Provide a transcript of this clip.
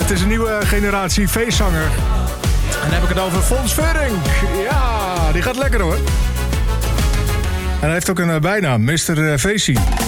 Het is een nieuwe generatie feestzanger. En dan heb ik het over Fons Vuring. Ja, die gaat lekker hoor. En hij heeft ook een bijnaam, Mr. Feestie.